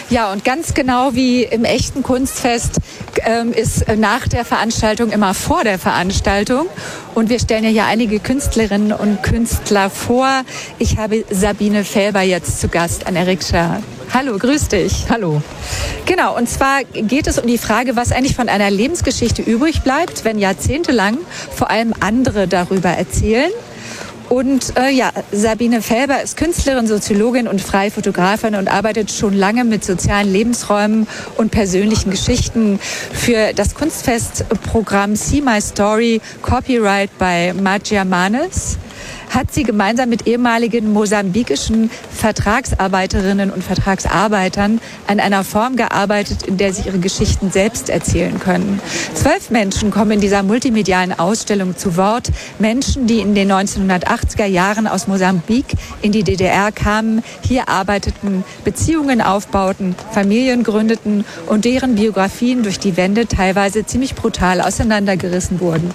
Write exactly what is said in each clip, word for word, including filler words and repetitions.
Ja, und ganz genau wie im echten Kunstfest ähm, ist nach der Veranstaltung immer vor der Veranstaltung. Und wir stellen ja hier einige Künstlerinnen und Künstler vor. Ich habe Sabine Felber jetzt zu Gast an der Rikscha. Hallo, grüß dich. Hallo. Genau, und zwar geht es um die Frage, was eigentlich von einer Lebensgeschichte übrig bleibt, wenn jahrzehntelang vor allem andere darüber erzählen. Und äh, ja, Sabine Felber ist Künstlerin, Soziologin und freie Fotografin und arbeitet schon lange mit sozialen Lebensräumen und persönlichen Geschichten für das Kunstfestprogramm See My Story, Copyright bei Magia Manes. Hat sie gemeinsam mit ehemaligen mosambikischen Vertragsarbeiterinnen und Vertragsarbeitern an einer Form gearbeitet, in der sie ihre Geschichten selbst erzählen können. Zwölf Menschen kommen in dieser multimedialen Ausstellung zu Wort. Menschen, die in den neunzehnhundertachtziger Jahren aus Mosambik in die D D R kamen, hier arbeiteten, Beziehungen aufbauten, Familien gründeten und deren Biografien durch die Wände teilweise ziemlich brutal auseinandergerissen wurden.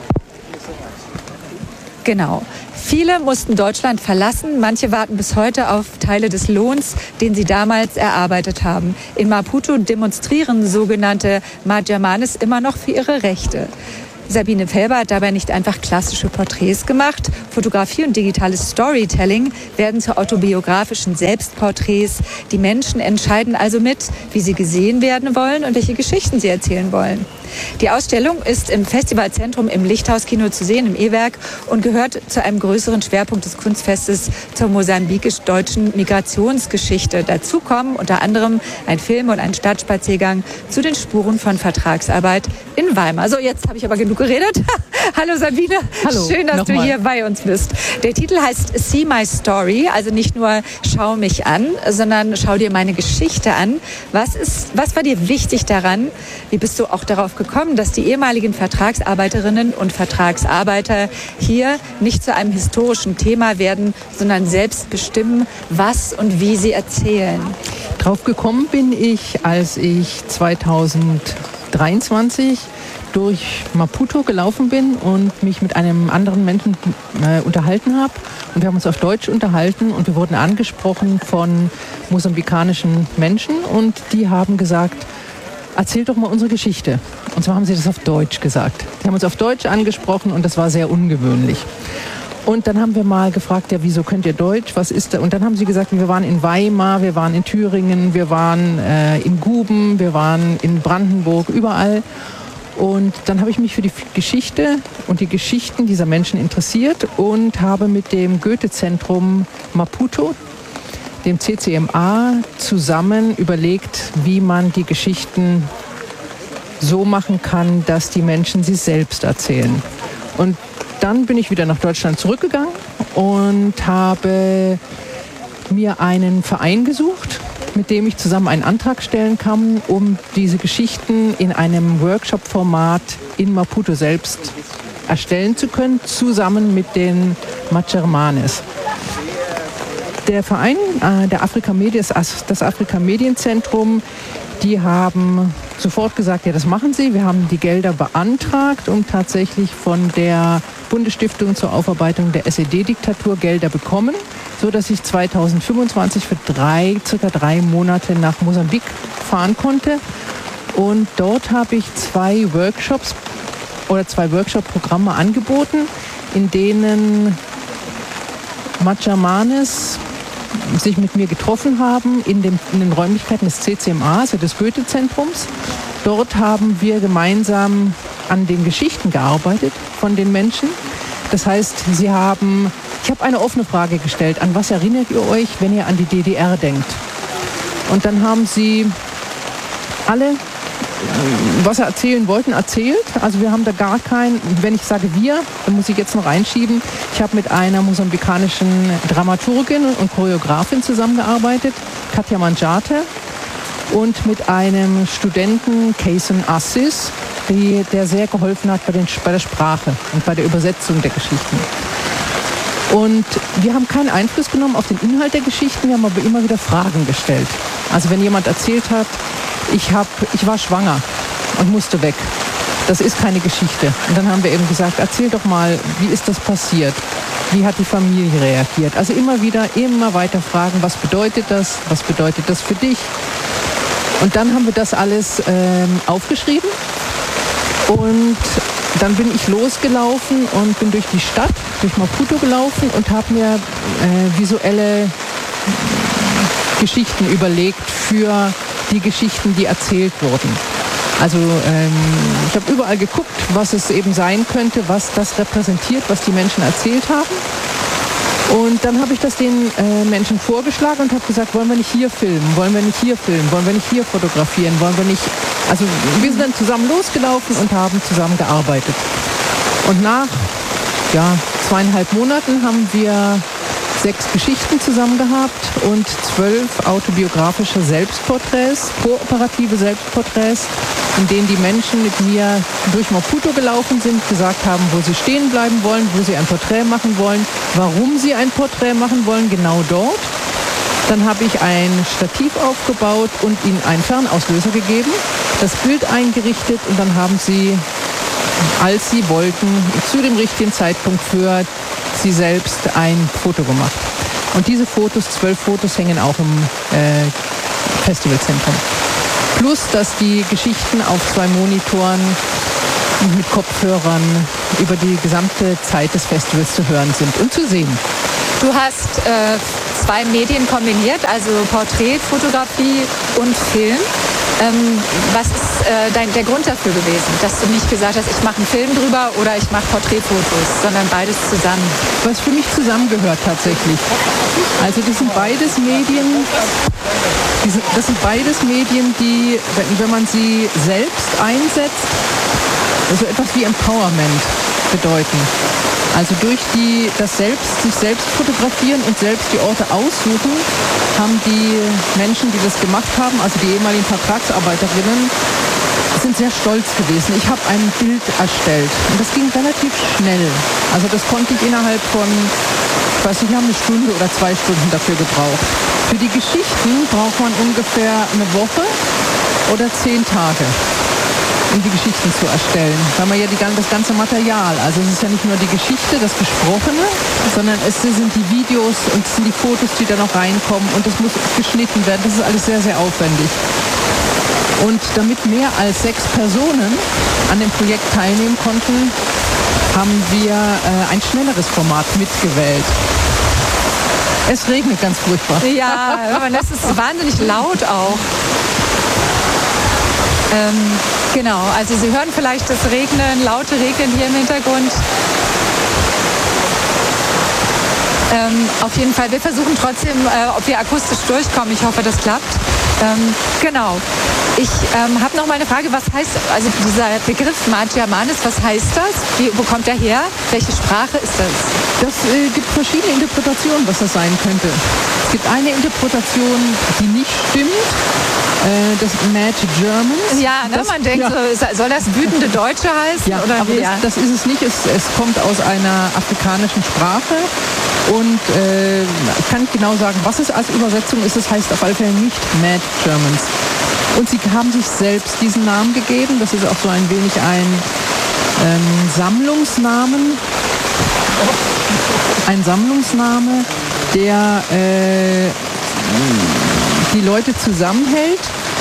Genau. Viele mussten Deutschland verlassen, manche warten bis heute auf Teile des Lohns, den sie damals erarbeitet haben. In Maputo demonstrieren sogenannte Magia Manes immer noch für ihre Rechte. Sabine Felber hat dabei nicht einfach klassische Porträts gemacht. Fotografie und digitales Storytelling werden zu autobiografischen Selbstporträts. Die Menschen entscheiden also mit, wie sie gesehen werden wollen und welche Geschichten sie erzählen wollen. Die Ausstellung ist im Festivalzentrum im Lichthauskino zu sehen, im E-Werk, und gehört zu einem größeren Schwerpunkt des Kunstfestes zur mosambikisch-deutschen Migrationsgeschichte. Dazu kommen unter anderem ein Film und ein Stadtspaziergang zu den Spuren von Vertragsarbeit in Weimar. So, jetzt habe ich aber genug geredet. Hallo Sabine, Hallo, schön, dass du mal. hier bei uns bist. Der Titel heißt See My Story, also nicht nur schau mich an, sondern schau dir meine Geschichte an. Was ist, was war dir wichtig daran? Wie bist du auch darauf gekommen, dass die ehemaligen Vertragsarbeiterinnen und Vertragsarbeiter hier nicht zu einem historischen Thema werden, sondern selbst bestimmen, was und wie sie erzählen? Drauf gekommen bin ich, als ich zweitausenddreiundzwanzig durch Maputo gelaufen bin und mich mit einem anderen Menschen äh, unterhalten habe. Und wir haben uns auf Deutsch unterhalten und wir wurden angesprochen von mosambikanischen Menschen und die haben gesagt, erzähl doch mal unsere Geschichte. Und zwar haben sie das auf Deutsch gesagt. Die haben uns auf Deutsch angesprochen und das war sehr ungewöhnlich. Und dann haben wir mal gefragt, ja, wieso könnt ihr Deutsch? Was ist da? Und dann haben sie gesagt, wir waren in Weimar, wir waren in Thüringen, wir waren äh, in Guben, wir waren in Brandenburg, überall. Und dann habe ich mich für die Geschichte und die Geschichten dieser Menschen interessiert und habe mit dem Goethe-Zentrum Maputo, dem C C M A, zusammen überlegt, wie man die Geschichten so machen kann, dass die Menschen sie selbst erzählen. Und dann bin ich wieder nach Deutschland zurückgegangen und habe mir einen Verein gesucht, mit dem ich zusammen einen Antrag stellen kann, um diese Geschichten in einem Workshop-Format in Maputo selbst erstellen zu können, zusammen mit den Magia Manes. Der Verein, äh, der Afrika Media, das Afrika Medienzentrum, die haben sofort gesagt, ja, das machen sie. Wir haben die Gelder beantragt und tatsächlich von der Bundesstiftung zur Aufarbeitung der S E D-Diktatur Gelder bekommen, so dass ich zweitausendfünfundzwanzig für drei, circa drei Monate nach Mosambik fahren konnte. Und dort habe ich zwei Workshops oder zwei Workshop-Programme angeboten, in denen Magia Manes sich mit mir getroffen haben in, dem, in den Räumlichkeiten des C C M A, also des Goethe-Zentrums. Dort haben wir gemeinsam an den Geschichten gearbeitet von den Menschen. Das heißt, sie haben, ich habe eine offene Frage gestellt, an was erinnert ihr euch, wenn ihr an die D D R denkt? Und dann haben sie alle, was sie erzählen wollten, erzählt. Also wir haben da gar kein, wenn ich sage wir, dann muss ich jetzt noch reinschieben. Ich habe mit einer mosambikanischen Dramaturgin und Choreografin zusammengearbeitet, Katja Manjate, und mit einem Studenten, Kaysen Assis, die, der sehr geholfen hat bei, den, bei der Sprache und bei der Übersetzung der Geschichten. Und wir haben keinen Einfluss genommen auf den Inhalt der Geschichten, wir haben aber immer wieder Fragen gestellt. Also wenn jemand erzählt hat, ich, hab, ich war schwanger und musste weg, das ist keine Geschichte. Und dann haben wir eben gesagt, erzähl doch mal, wie ist das passiert? Wie hat die Familie reagiert? Also immer wieder, immer weiter fragen, was bedeutet das? Was bedeutet das für dich? Und dann haben wir das alles ähm, aufgeschrieben und dann bin ich losgelaufen und bin durch die Stadt, durch Maputo gelaufen und habe mir äh, visuelle Geschichten überlegt für die Geschichten, die erzählt wurden. Also ähm, ich habe überall geguckt, was es eben sein könnte, was das repräsentiert, was die Menschen erzählt haben. Und dann habe ich das den äh, Menschen vorgeschlagen und habe gesagt, wollen wir nicht hier filmen, wollen wir nicht hier filmen, wollen wir nicht hier fotografieren, wollen wir nicht... Also wir sind dann zusammen losgelaufen und haben zusammen gearbeitet. Und nach ja, zweieinhalb Monaten haben wir sechs Geschichten zusammen gehabt und zwölf autobiografische Selbstporträts, kooperative Selbstporträts, in denen die Menschen mit mir durch Maputo gelaufen sind, gesagt haben, wo sie stehen bleiben wollen, wo sie ein Porträt machen wollen, warum sie ein Porträt machen wollen, genau dort. Dann habe ich ein Stativ aufgebaut und ihnen einen Fernauslöser gegeben, das Bild eingerichtet und dann haben sie, als sie wollten, zu dem richtigen Zeitpunkt für sie selbst ein Foto gemacht. Und diese Fotos, zwölf Fotos, hängen auch im äh, Festivalzentrum. Plus, dass die Geschichten auf zwei Monitoren mit Kopfhörern über die gesamte Zeit des Festivals zu hören sind und zu sehen. Du hast äh, zwei Medien kombiniert, also Porträt, Fotografie und Film. Ähm, was ist äh, dein, der Grund dafür gewesen, dass du nicht gesagt hast, ich mache einen Film drüber oder ich mache Porträtfotos, sondern beides zusammen? Was für mich zusammengehört tatsächlich. Also das sind beides Medien, die sind, das sind beides Medien, die, wenn, wenn man sie selbst einsetzt, so etwas wie Empowerment bedeuten. Also durch die, das selbst, sich selbst fotografieren und selbst die Orte aussuchen, haben die Menschen, die das gemacht haben, also die ehemaligen Vertragsarbeiterinnen, sind sehr stolz gewesen. Ich habe ein Bild erstellt und das ging relativ schnell. Also das konnte ich innerhalb von, ich weiß nicht, wir haben eine Stunde oder zwei Stunden dafür gebraucht. Für die Geschichten braucht man ungefähr eine Woche oder zehn Tage, um die Geschichten zu erstellen. Weil man ja die, das ganze Material, also es ist ja nicht nur die Geschichte, das Gesprochene, sondern es sind die Videos und es sind die Fotos, die da noch reinkommen und es muss geschnitten werden. Das ist alles sehr, sehr aufwendig. Und damit mehr als sechs Personen an dem Projekt teilnehmen konnten, haben wir äh, ein schnelleres Format mitgewählt. Es regnet ganz furchtbar. Ja, aber das ist wahnsinnig laut auch. Ähm, genau, also Sie hören vielleicht das Regnen, laute Regnen hier im Hintergrund. Ähm, auf jeden Fall, wir versuchen trotzdem, äh, ob wir akustisch durchkommen. Ich hoffe, das klappt. Ähm, genau. Ich ähm, habe noch mal eine Frage, was heißt, also dieser Begriff Magia Manis, was heißt das? Wie, wo kommt der her? Welche Sprache ist das? Das äh, gibt verschiedene Interpretationen, was das sein könnte. Es gibt eine Interpretation, die nicht stimmt. Äh, das Mad Germans. Ja, ne, das, man denkt, ja. so, soll das wütende Deutsche heißen? Ja, oder aber ja. das, das ist es nicht. Es, es kommt aus einer afrikanischen Sprache. Und äh, ich kann nicht genau sagen, was es als Übersetzung ist. Es heißt auf alle Fälle nicht Mad Germans. Und sie haben sich selbst diesen Namen gegeben. Das ist auch so ein wenig ein ähm, Sammlungsnamen. Ein Sammlungsname, der äh, die Leute zusammenhält.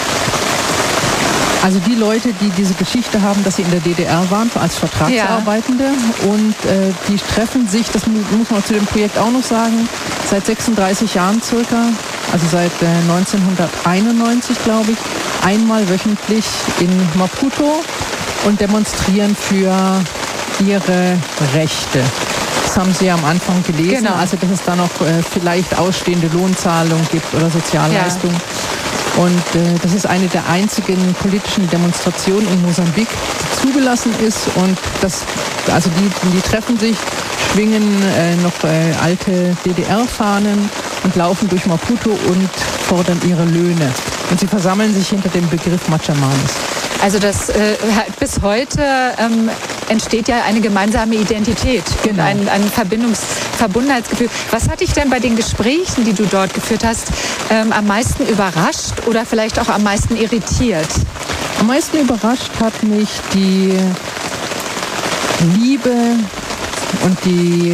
Also die Leute, die diese Geschichte haben, dass sie in der D D R waren als Vertragsarbeitende. Ja. Und äh, die treffen sich, das muss man zu dem Projekt auch noch sagen, seit sechsunddreißig Jahren circa, also seit äh, neunzehnhunderteinundneunzig, glaube ich, einmal wöchentlich in Maputo und demonstrieren für ihre Rechte. Das haben Sie ja am Anfang gelesen, genau. Also dass es da noch äh, vielleicht ausstehende Lohnzahlungen gibt oder Sozialleistungen. Ja. Und äh, das ist eine der einzigen politischen Demonstrationen in Mosambik, die zugelassen ist. Und das, also die, die treffen sich, schwingen äh, noch äh, alte D D R-Fahnen und laufen durch Maputo und fordern ihre Löhne. Und sie versammeln sich hinter dem Begriff Magia Manis. Also das äh, bis heute ähm, entsteht ja eine gemeinsame Identität, genau. ein, ein Verbindungs Verbundenheitsgefühl. Was hat dich denn bei den Gesprächen, die du dort geführt hast, ähm, am meisten überrascht oder vielleicht auch am meisten irritiert? Am meisten überrascht hat mich die Liebe und die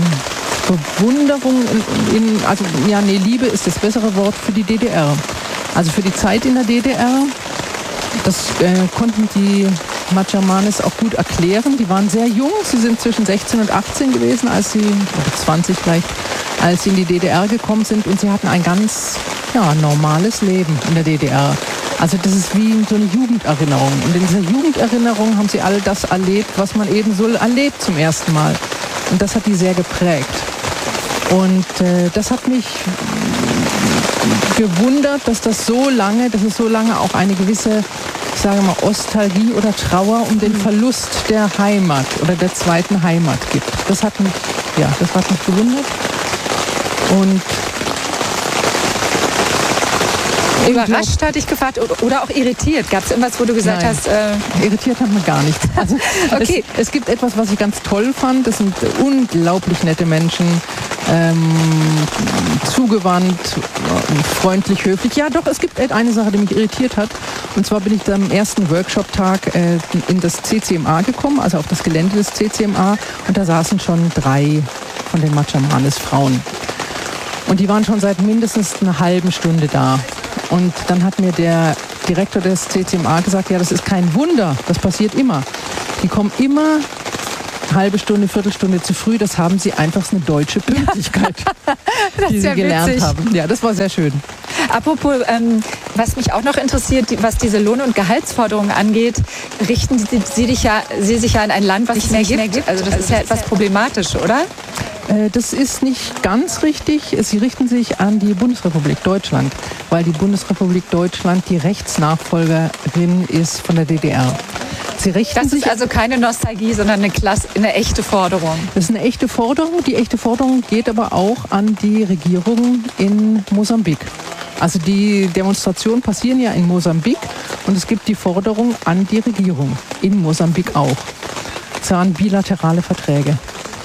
äh, Bewunderung, in, in, also ja, nee, Liebe ist das bessere Wort für die D D R. Also für die Zeit in der D D R, das äh, konnten die Madjamanes auch gut erklären. Die waren sehr jung, sie sind zwischen sechzehn und achtzehn gewesen, als sie, oder zwanzig vielleicht, als sie in die D D R gekommen sind, und sie hatten ein ganz ja, normales Leben in der D D R. Also das ist wie so eine Jugenderinnerung. Und in dieser Jugenderinnerung haben sie all das erlebt, was man eben so erlebt zum ersten Mal. Und das hat die sehr geprägt. Und äh, das hat mich gewundert, dass das so lange, dass es so lange auch eine gewisse, ich sage mal, Nostalgie oder Trauer um den Verlust der Heimat oder der zweiten Heimat gibt. Das hat mich, ja, das hat mich gewundert. Und überrascht, hatte ich gefragt, oder auch irritiert? Gab es irgendwas, wo du gesagt Nein. hast... Äh irritiert hat man gar nichts. Also okay. es, es gibt etwas, was ich ganz toll fand. Das sind unglaublich nette Menschen, ähm, zugewandt, freundlich, höflich. Ja doch, es gibt eine Sache, die mich irritiert hat. Und zwar bin ich am ersten Workshop-Tag äh, in das C C M A gekommen, also auf das Gelände des C C M A. Und da saßen schon drei von den Madjamanes Frauen. Und die waren schon seit mindestens einer halben Stunde da. Und dann hat mir der Direktor des C C M A gesagt, ja, das ist kein Wunder, das passiert immer. Die kommen immer eine halbe Stunde, Viertelstunde zu früh, das haben sie einfach eine deutsche Pünktlichkeit, das die ist sie ja gelernt witzig. haben. Ja, das war sehr schön. Apropos, ähm, was mich auch noch interessiert, die, was diese Lohn- und Gehaltsforderungen angeht, richten Sie, Sie, dich ja, Sie sich ja in ein Land, was es nicht mehr, mehr gibt. Also das also ist ja etwas problematisch, oder? Das ist nicht ganz richtig. Sie richten sich an die Bundesrepublik Deutschland, weil die Bundesrepublik Deutschland die Rechtsnachfolgerin ist von der D D R. Sie richten das ist sich also keine Nostalgie, sondern eine, Klasse, eine echte Forderung. Das ist eine echte Forderung. Die echte Forderung geht aber auch an die Regierung in Mosambik. Also die Demonstrationen passieren ja in Mosambik und es gibt die Forderung an die Regierung in Mosambik auch. Es waren bilaterale Verträge.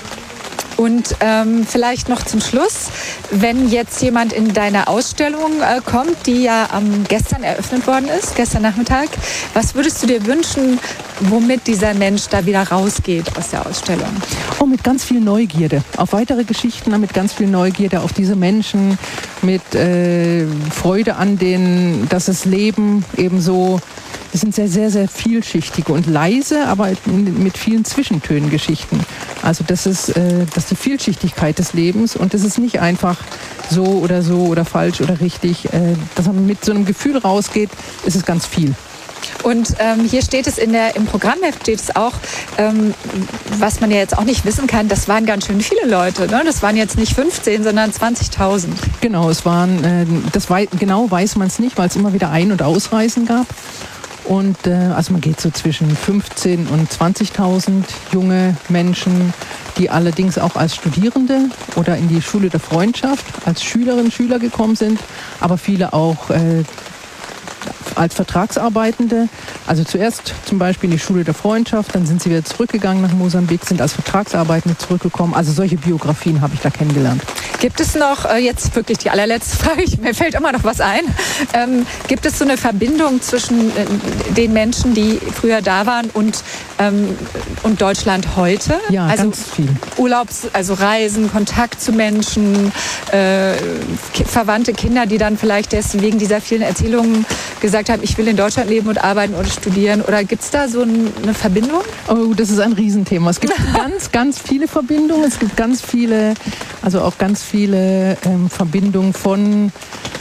Und ähm, vielleicht noch zum Schluss, wenn jetzt jemand in deine Ausstellung äh, kommt, die ja ähm, gestern eröffnet worden ist, gestern Nachmittag, was würdest du dir wünschen, womit dieser Mensch da wieder rausgeht aus der Ausstellung? Oh, mit ganz viel Neugierde auf weitere Geschichten, mit ganz viel Neugierde auf diese Menschen, mit äh, Freude an den, dass das Leben eben so, das sind sehr, sehr, sehr vielschichtige und leise, aber mit vielen Zwischentönen Geschichten. Also das ist, äh, das ist die Vielschichtigkeit des Lebens und das ist nicht einfach so oder so oder falsch oder richtig. Äh, dass man mit so einem Gefühl rausgeht, ist es ganz viel. Und ähm, hier steht es in der, im Programmheft steht es auch, ähm, was man ja jetzt auch nicht wissen kann, das waren ganz schön viele Leute. Ne? Das waren jetzt nicht fünfzehn, sondern zwanzigtausend. Genau, es waren, äh, das wei- genau weiß man es nicht, weil es immer wieder Ein- und Ausreisen gab. Und äh, also man geht so zwischen fünfzehntausend und zwanzigtausend junge Menschen, die allerdings auch als Studierende oder in die Schule der Freundschaft als Schülerinnen, Schüler gekommen sind, aber viele auch äh, als Vertragsarbeitende. Also zuerst zum Beispiel in die Schule der Freundschaft, dann sind sie wieder zurückgegangen nach Mosambik, sind als Vertragsarbeitende zurückgekommen. Also solche Biografien habe ich da kennengelernt. Gibt es noch, äh, jetzt wirklich die allerletzte Frage, ich, mir fällt immer noch was ein, ähm, gibt es so eine Verbindung zwischen äh, den Menschen, die früher da waren und, ähm, und Deutschland heute? Ja, also ganz viel. Urlaubs-, also Reisen, Kontakt zu Menschen, äh, ki- verwandte Kinder, die dann vielleicht erst wegen dieser vielen Erzählungen gesagt haben, ich will in Deutschland leben und arbeiten oder studieren. Oder gibt es da so ein, eine Verbindung? Oh, das ist ein Riesenthema. Es gibt ganz, ganz viele Verbindungen. Es gibt ganz viele, also auch ganz viele ähm, Verbindungen von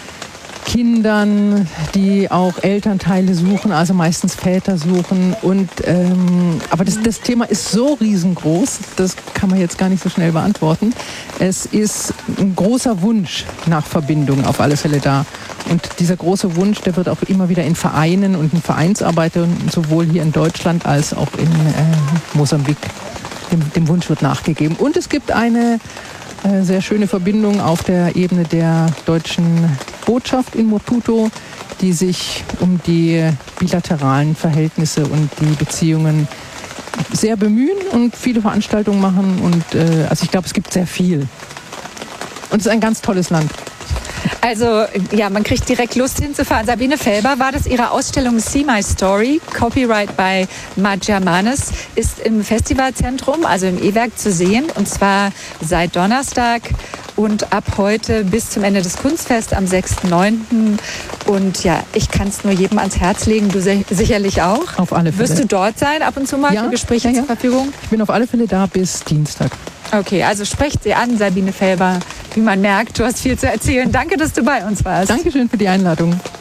Kindern, die auch Elternteile suchen, also meistens Väter suchen. Und, ähm, aber das, das Thema ist so riesengroß, das kann man jetzt gar nicht so schnell beantworten. Es ist ein großer Wunsch nach Verbindung auf alle Fälle da. Und dieser große Wunsch, der wird auch immer wieder in Vereinen und in Vereinsarbeiten, sowohl hier in Deutschland als auch in äh, Mosambik, dem, dem Wunsch wird nachgegeben. Und es gibt eine äh, sehr schöne Verbindung auf der Ebene der deutschen Botschaft in Maputo, die sich um die bilateralen Verhältnisse und die Beziehungen sehr bemühen und viele Veranstaltungen machen. Und äh, also ich glaube, es gibt sehr viel. Und es ist ein ganz tolles Land. Also ja, man kriegt direkt Lust hinzufahren. Sabine Felber, war das ihre Ausstellung See My Story, Copyright by Madjamanes, ist im Festivalzentrum, also im E-Werk zu sehen, und zwar seit Donnerstag und ab heute bis zum Ende des Kunstfests am sechsten neunten Und ja, ich kann es nur jedem ans Herz legen, du sicherlich auch. Auf alle Fälle. Wirst du dort sein ab und zu mal ja, für Gespräche ja, ja. zur Verfügung? Ich bin auf alle Fälle da bis Dienstag. Okay, also sprecht sie an, Sabine Felber. Wie man merkt, du hast viel zu erzählen. Danke, dass du bei uns warst. Dankeschön für die Einladung.